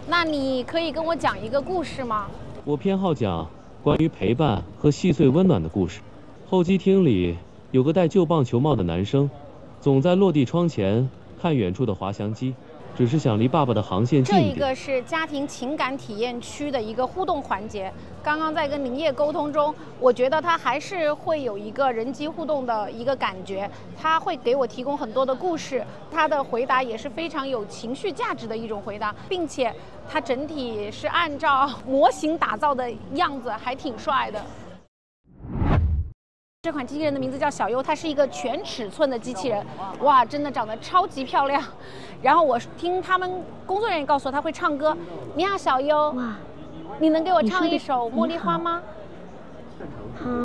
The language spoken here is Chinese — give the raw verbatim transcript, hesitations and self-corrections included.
那你可以跟我讲一个故事吗？ 我偏好讲关于陪伴和细碎温暖的故事。候机厅里有个戴旧棒球帽的男生，总在落地窗前看远处的滑翔机，只是想离爸爸的航线近一点。 这一个是家庭情感体验区的一个互动环节。刚刚在跟林烨沟通中，我觉得他还是会有一个人机互动的一个感觉，他会给我提供很多的故事，他的回答也是非常有情绪价值的一种回答，并且他整体是按照模型打造的样子，还挺帅的。这款机器人的名字叫小优，它是一个全尺寸的机器人，哇，真的长得超级漂亮。然后我听他们工作人员告诉我，他会唱歌。你好，小优， 哇， 你能给我唱一首《茉莉花》吗？